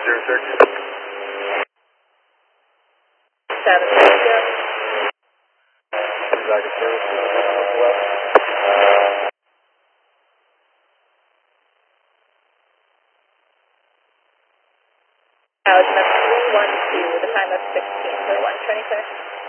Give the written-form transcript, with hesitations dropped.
Alex, that's 312 with a time of 16 for 1 training clear.